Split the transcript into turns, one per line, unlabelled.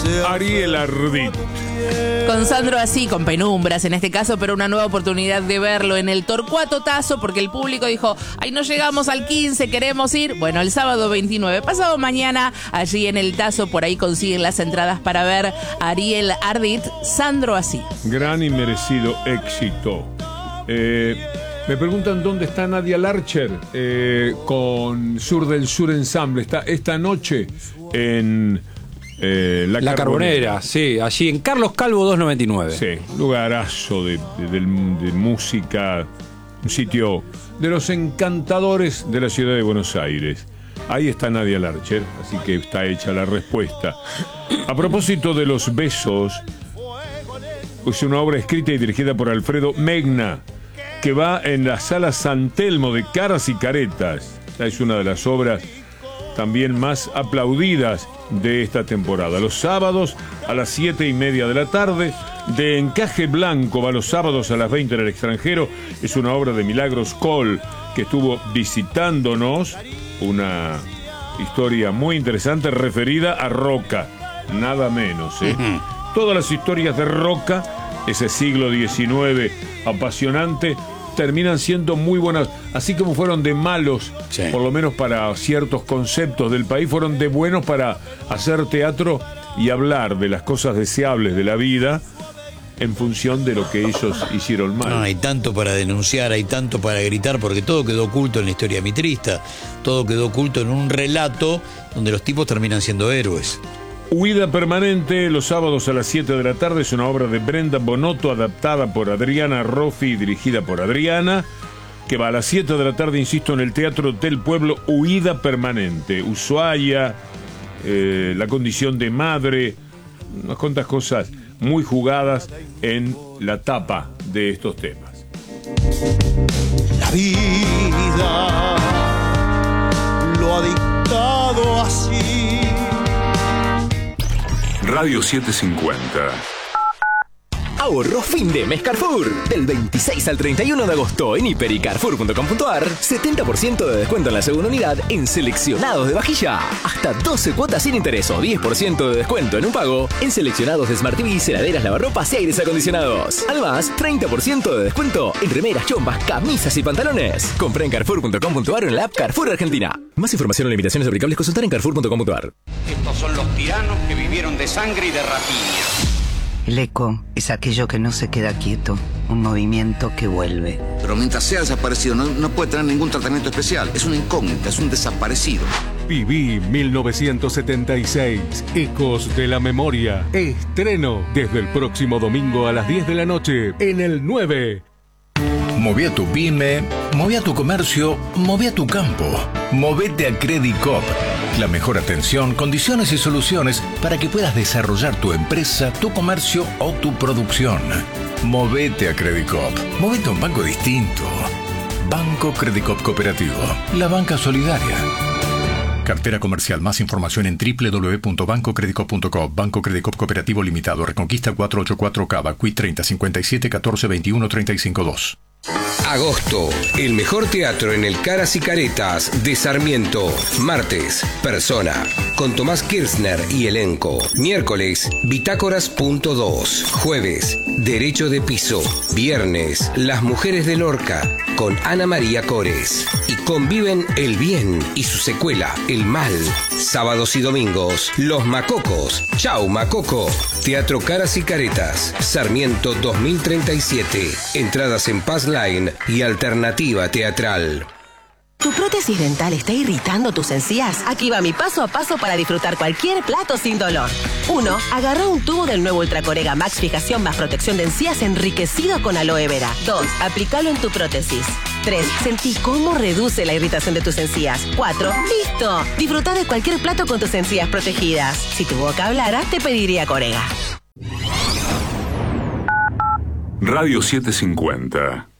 Ariel Ardit.
Con Sandro Así, con penumbras en este caso, pero una nueva oportunidad de verlo en el Torcuato Tazo, porque el público dijo, ay, no llegamos al 15, queremos ir. Bueno, el sábado 29, pasado mañana, allí en el Tazo, por ahí consiguen las entradas para ver a Ariel Ardit, Sandro Así.
Gran y merecido éxito. Me preguntan dónde está Nadia Larcher con Sur del Sur Ensemble. Está esta noche en La Carbonera.
Sí, allí en Carlos Calvo 299.
Sí, lugarazo de música, un sitio de los encantadores de la ciudad de Buenos Aires. Ahí está Nadia Larcher, así que está hecha la respuesta. A propósito de los besos, es una obra escrita y dirigida por Alfredo Megna, que va en la Sala San Telmo de Caras y Caretas. Es una de las obras también más aplaudidas de esta temporada. Los sábados a las 7:30 de la tarde. De Encaje Blanco va los sábados a las 20 en el extranjero. Es una obra de Milagros Coll, que estuvo visitándonos. Una historia muy interesante referida a Roca, nada menos, Todas las historias de Roca, ese siglo XIX apasionante, terminan siendo muy buenas, así como fueron de malos, por lo menos para ciertos conceptos del país, fueron de buenos para hacer teatro y hablar de las cosas deseables de la vida en función de lo que ellos hicieron mal.
No, hay tanto para denunciar, hay tanto para gritar, porque todo quedó oculto en la historia mitrista, todo quedó oculto en un relato donde los tipos terminan siendo héroes.
Huida Permanente, los sábados a las 7 de la tarde, es una obra de Brenda Bonotto, adaptada por Adriana Roffi y dirigida por Adriana, que va a las 7 de la tarde, insisto, en el Teatro del Pueblo. Huida Permanente, Ushuaia, la condición de madre, unas cuantas cosas muy jugadas en la tapa de estos temas.
La vida lo ha dictado así.
Radio 750.
Ahorro fin de mes Carrefour. Del 26 al 31 de agosto en hiper y carrefour.com.ar, 70% de descuento en la segunda unidad en seleccionados de vajilla. Hasta 12 cuotas sin interés o 10% de descuento en un pago en seleccionados de Smart TV, heladeras, lavarropas y aires acondicionados. Además, 30% de descuento en remeras, chombas, camisas y pantalones. Compré en carrefour.com.ar o en la app Carrefour Argentina. Más información o limitaciones aplicables consultar en carrefour.com.ar.
Estos son los tiranos que vivieron de sangre y de rapiña.
El eco es aquello que no se queda quieto, un movimiento que vuelve.
Pero mientras sea desaparecido no puede tener ningún tratamiento especial. Es una incógnita, es un desaparecido.
Viví 1976, Ecos de la Memoria. Estreno desde el próximo domingo a las 10 de la noche en el 9.
Moví a tu pyme, moví a tu comercio, moví a tu campo. Movete a Credit Coop. La mejor atención, condiciones y soluciones para que puedas desarrollar tu empresa, tu comercio o tu producción. Movete a Credit Coop. Movete a un banco distinto. Banco Credit Coop Cooperativo. La banca solidaria. Cartera comercial. Más información en www.bancocreditcoop.com. Banco Credit Coop Cooperativo Limitado. Reconquista 484 Cava. Qui 30 57 14 21 35 2.
Agosto, el mejor teatro en el Caras y Caretas de Sarmiento. Martes, Persona, con Tomás Kirchner y elenco. Miércoles, Bitácoras.2. Jueves, Derecho de Piso. Viernes, Las Mujeres de Lorca, con Ana María Cores. Y conviven el bien y su secuela, el mal. Sábados y domingos, Los Macocos. Chau, Macoco. Teatro Caras y Caretas, Sarmiento 2037. Entradas en Paz Line y Alternativa Teatral.
¿Tu prótesis dental está irritando tus encías? Aquí va mi paso a paso para disfrutar cualquier plato sin dolor. 1. Agarra un tubo del nuevo Ultracorega Max Fijación más protección de encías enriquecido con aloe vera. 2. Aplícalo en tu prótesis. 3. Sentí cómo reduce la irritación de tus encías. 4. ¡Listo! Disfruta de cualquier plato con tus encías protegidas. Si tu boca hablara, te pediría Corega.
Radio 750.